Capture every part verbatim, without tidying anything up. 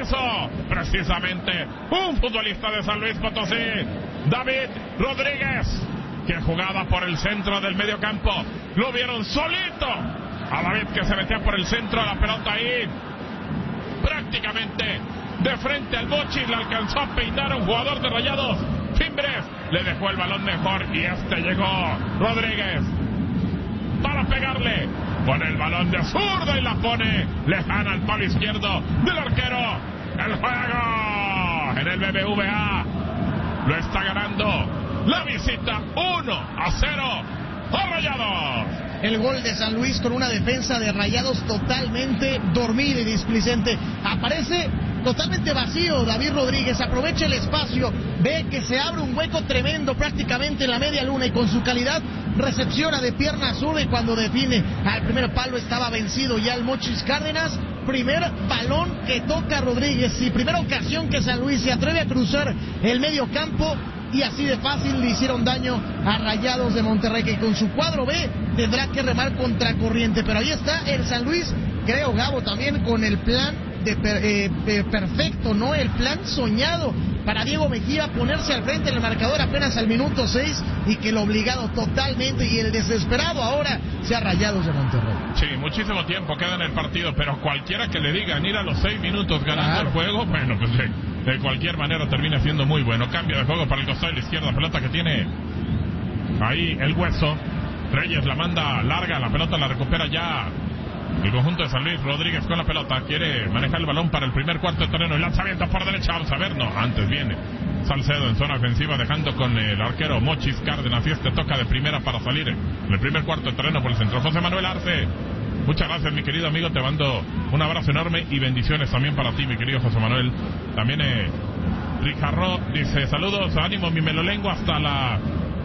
hizo precisamente un futbolista de San Luis Potosí, David Rodríguez, que jugaba por el centro del medio campo. Lo vieron solito a David, que se metía por el centro, la pelota ahí prácticamente de frente al Mochis, le alcanzó a peinar a un jugador de Rayados. Fimbres le dejó el balón mejor y este llegó Rodríguez para pegarle con el balón de zurda y la pone lejana al palo izquierdo del arquero. El juego en el B B V A lo está ganando la visita uno a cero a Rayados. El gol de San Luis con una defensa de Rayados totalmente dormida y displicente. Aparece totalmente vacío David Rodríguez, aprovecha el espacio, ve que se abre un hueco tremendo prácticamente en la media luna y con su calidad recepciona de pierna zurda y cuando define al primer palo estaba vencido ya el Mochis Cárdenas. Primer balón que toca Rodríguez y primera ocasión que San Luis se atreve a cruzar el medio campo y así de fácil le hicieron daño a Rayados de Monterrey, que con su cuadro B tendrá que remar contracorriente, pero ahí está el San Luis, creo Gabo también con el plan de per, eh, eh, perfecto, ¿no? El plan soñado para Diego Mejía ponerse al frente en el marcador apenas al minuto seis y que lo obligado totalmente y el desesperado ahora sea Rayados de Monterrey. Sí, muchísimo tiempo queda en el partido, pero cualquiera que le digan ir a los seis minutos ganando claro. el juego, bueno, pues de, de cualquier manera termina siendo muy bueno. Cambio de juego para el costado de la izquierda, pelota que tiene ahí el Hueso. Reyes la manda larga, la pelota la recupera ya el conjunto de San Luis. Rodríguez con la pelota, quiere manejar el balón para el primer cuarto de terreno, el lanzamiento por derecha, vamos a ver, no, antes viene Salcedo en zona ofensiva dejando con el arquero Mochis Cárdenas y este toca de primera para salir en el primer cuarto de terreno por el centro. José Manuel Arce, muchas gracias mi querido amigo, te mando un abrazo enorme y bendiciones también para ti mi querido José Manuel. También eh, Ricardo dice saludos, ánimo mi melolengo hasta la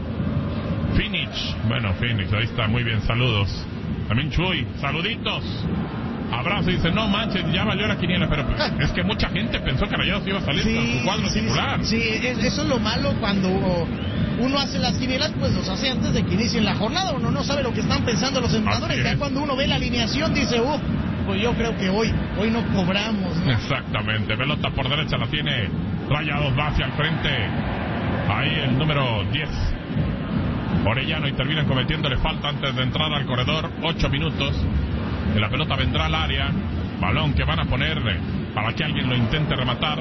Phoenix, bueno Phoenix, ahí está, muy bien, saludos. También Chuy, saluditos, abrazo, dice, no manches, ya valió la quiniela, pero pues, es que mucha gente pensó que Rayados iba a salir sí, con su cuadro sí, titular. Sí, sí, eso es lo malo cuando uno hace las quinielas, pues los hace antes de que inicien la jornada, uno no sabe lo que están pensando los entrenadores, ya cuando uno ve la alineación dice, uff, pues yo creo que hoy, hoy no cobramos, ¿no? Exactamente, pelota por derecha la tiene Rayados, va hacia el frente, ahí el número diez. Orellano y terminan cometiéndole falta antes de entrar al corredor. Ocho minutos. Y la pelota vendrá al área. Balón que van a poner para que alguien lo intente rematar.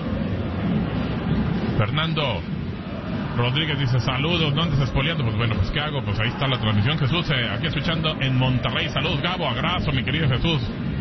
Fernando Rodríguez dice saludos, no andes espoleando. Pues bueno, pues ¿qué hago? Pues ahí está la transmisión. Jesús, eh, aquí escuchando en Monterrey. Saludos Gabo, abrazo mi querido Jesús.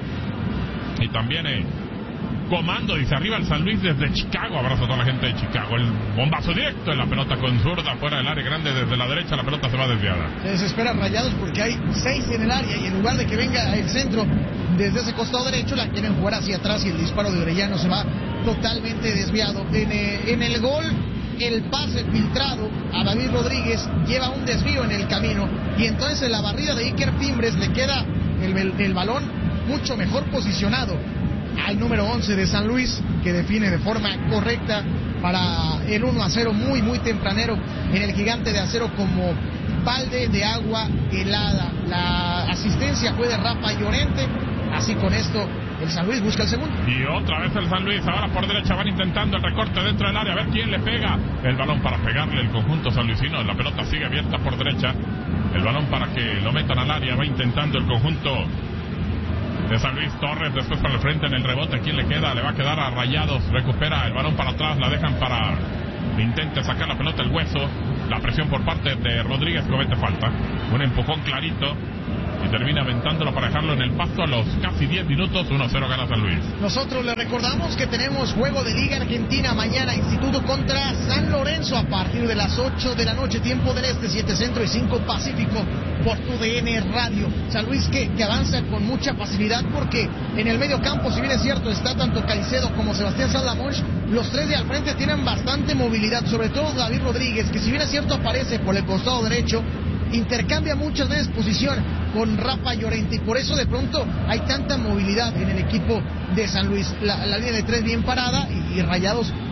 Y también eh, Comando dice arriba el San Luis desde Chicago, abrazo a toda la gente de Chicago, el bombazo directo en la pelota con zurda fuera del área grande desde la derecha, la pelota se va desviada. Se desespera Rayados porque hay seis en el área y en lugar de que venga el centro desde ese costado derecho la quieren jugar hacia atrás y el disparo de Orellano se va totalmente desviado. En, eh, en el gol el pase filtrado a David Rodríguez lleva un desvío en el camino y entonces en la barrida de Iker Fimbres le queda el, el, el balón mucho mejor posicionado al número once de San Luis, que define de forma correcta para el uno a cero muy muy tempranero en el Gigante de Acero como balde de agua helada. La asistencia fue de Rafa Llorente, así con esto el San Luis busca el segundo. Y otra vez el San Luis, ahora por derecha van intentando el recorte dentro del área, a ver quién le pega el balón para pegarle el conjunto sanluisino. La pelota sigue abierta por derecha, el balón para que lo metan al área, va intentando el conjunto de San Luis. Torres después para el frente en el rebote, ¿quién le queda? Le va a quedar a Rayados, recupera el balón para atrás, la dejan para intente sacar la pelota el Hueso, la presión por parte de Rodríguez, comete falta, un empujón clarito y termina aventándolo para dejarlo en el pasto a los casi diez minutos. uno a cero gana San Luis. Nosotros le recordamos que tenemos juego de Liga Argentina mañana, Instituto contra San Lorenzo a partir de las ocho de la noche, tiempo del este, siete centro y cinco pacífico por tu D N Radio. San Luis que, que avanza con mucha facilidad porque en el medio campo, si bien es cierto, está tanto Caicedo como Sebastián Saldamonch, los tres de al frente tienen bastante movilidad, sobre todo David Rodríguez, que si bien es cierto aparece por el costado derecho, intercambia muchas veces posición con Rafa Llorente y por eso de pronto hay tanta movilidad en el equipo de San Luis. La, la línea de tres bien parada y, y Rayados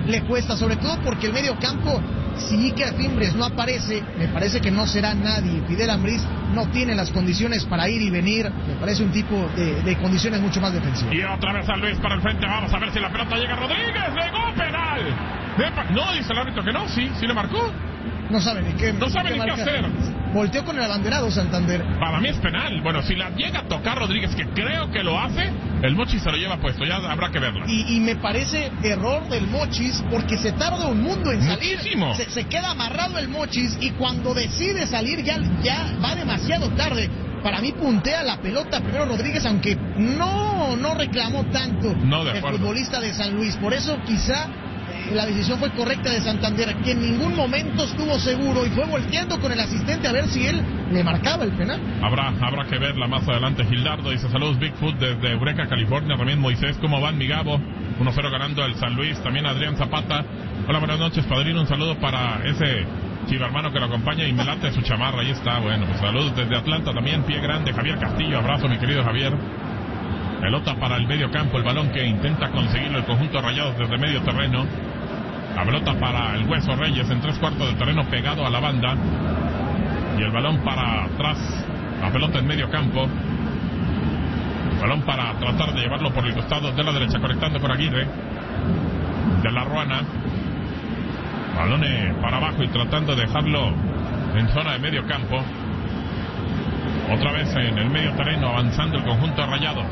le cuesta, sobre todo porque el medio campo, si Iker Fimbres no aparece, me parece que no será nadie. Fidel Ambriz no tiene las condiciones para ir y venir, me parece un tipo de, de condiciones mucho más defensivas. Y otra vez San Luis para el frente, vamos a ver si la pelota llega. Rodríguez, negó penal. No, dice el árbitro que no, sí, sí le marcó. No sabe ni qué, no sabe ni qué hacer. Volteó con el abanderado Santander. Para mí es penal. Bueno, si la llega a tocar Rodríguez, que creo que lo hace, el Mochis se lo lleva puesto, ya habrá que verla. Y, y me parece error del Mochis, porque se tarda un mundo en salir. Muchísimo. Se, se queda amarrado el Mochis y cuando decide salir ya, ya va demasiado tarde. Para mí puntea la pelota primero Rodríguez, aunque no, no reclamó tanto no, de el futbolista de San Luis. Por eso quizá la decisión fue correcta de Santander, que en ningún momento estuvo seguro y fue volteando con el asistente a ver si él le marcaba el penal. Habrá, habrá que verla más adelante. Gildardo dice: saludos Bigfoot desde Eureka, California. También Moisés, ¿cómo van, mi Gabo? uno cero ganando el San Luis. También Adrián Zapata: hola, buenas noches, padrino. Un saludo para ese chivermano que lo acompaña y me late su chamarra. Ahí está, bueno, pues saludos desde Atlanta también. Pie grande, Javier Castillo. Abrazo, mi querido Javier. Pelota para el medio campo, el balón que intenta conseguirlo el conjunto de Rayados desde medio terreno. La pelota para el Hueso Reyes en tres cuartos de terreno pegado a la banda. Y el balón para atrás, la pelota en medio campo. El balón para tratar de llevarlo por el costado de la derecha, conectando con Aguirre. De la Ruana. Balón para abajo y tratando de dejarlo en zona de medio campo. Otra vez en el medio terreno avanzando el conjunto de Rayados.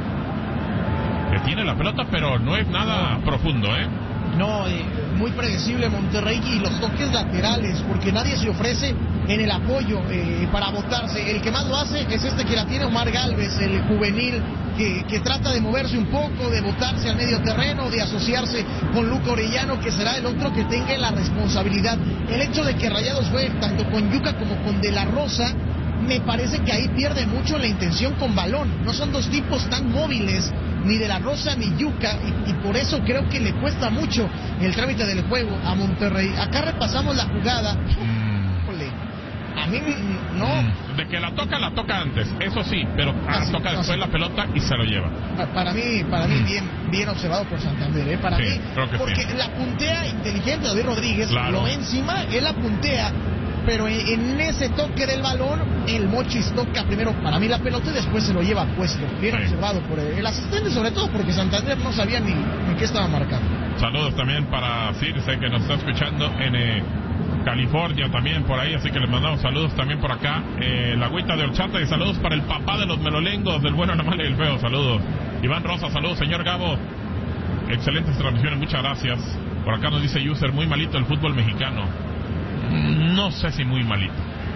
Que tiene la pelota pero no es nada profundo, ¿eh? No, eh, muy predecible Monterrey y los toques laterales, porque nadie se ofrece en el apoyo eh, para botarse. El que más lo hace es este que la tiene, Omar Galvez, el juvenil, que, que trata de moverse un poco, de botarse al medio terreno, de asociarse con Luca Orellano, que será el otro que tenga la responsabilidad. El hecho de que Rayados fue tanto con Yuca como con De La Rosa, me parece que ahí pierde mucho la intención con balón. No son dos tipos tan móviles, ni De La Rosa ni Yuca, y, y por eso creo que le cuesta mucho el trámite del juego a Monterrey. Acá repasamos la jugada. Mm. Híjole, a mí no. Mm. De que la toca, la toca antes, eso sí, pero ah, sí, toca después sí. La pelota y se lo lleva. Para mí, para mí mm. bien, bien observado por Santander, ¿eh? Para sí, mí, creo que porque sí. La puntea inteligente David Rodríguez, claro. Lo ve encima, él la puntea. Pero en, en ese toque del balón, el Mochis toca primero para mí la pelota y después se lo lleva puesto. Bien sí. Observado por el, el asistente, sobre todo porque Santander no sabía ni, ni qué estaba marcando. Saludos también para Circe, que nos está escuchando en eh, California también por ahí, así que les mandamos saludos también por acá. Eh, la agüita de horchata y saludos para el papá de los melolengos, del bueno, la mala y el feo. Saludos. Iván Rosa, saludos, señor Gabo. Excelentes transmisiones, muchas gracias. Por acá nos dice User, muy malito el fútbol mexicano. No sé si muy malito,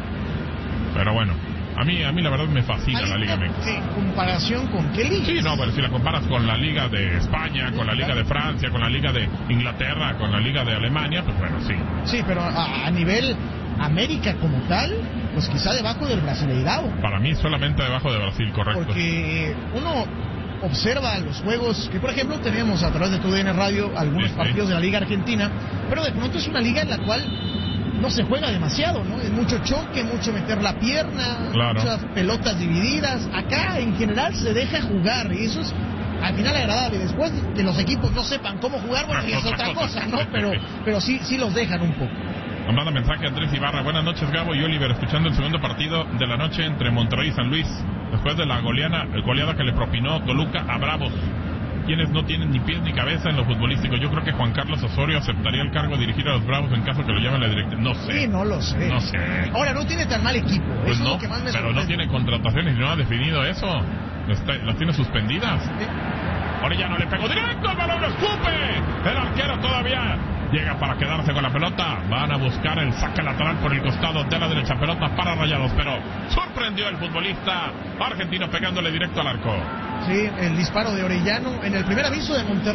pero bueno, a mí a mí la verdad me fascina la Liga M X. ¿En comparación con qué liga? Sí, no, pero si la comparas con la Liga de España, con la Liga de Francia, con la Liga de Inglaterra, con la Liga de Alemania, pues bueno, sí. Sí, pero a, a nivel América como tal, pues quizá debajo del Brasileirao. Para mí solamente debajo de Brasil, correcto. Porque uno observa los juegos que, por ejemplo, tenemos a través de tu D N Radio algunos sí, partidos sí. de la Liga Argentina, pero de pronto es una liga en la cual no se juega demasiado, ¿no? Es mucho choque, mucho meter la pierna, claro. Muchas pelotas divididas. Acá, en general, se deja jugar y eso es al final agradable. Después que los equipos no sepan cómo jugar, bueno, ya es otra cosa, ¿no? Pero, pero sí, sí los dejan un poco. Nos manda mensaje Andrés Ibarra. Buenas noches, Gabo y Oliver, escuchando el segundo partido de la noche entre Monterrey y San Luis, después de la goleana, goleada que le propinó Toluca a Bravos, quienes no tienen ni pies ni cabeza en lo futbolístico. Yo creo que Juan Carlos Osorio aceptaría el cargo de dirigir a los Bravos en caso que lo llamen a la directiva. No sé. Sí, no lo sé. No sé. Ahora, no tiene tan mal equipo. Pues eso no, es lo que más me pero sorprende. no tiene contrataciones y no ha definido eso. Está, las tiene suspendidas. Sí. Orellano le pegó directo, el balón lo escupe. El arquero todavía llega para quedarse con la pelota. Van a buscar el saque lateral por el costado de la derecha. Pelota para Rayados, pero sorprendió el futbolista argentino pegándole directo al arco. Sí, el disparo de Orellano en el primer aviso de Monterrey.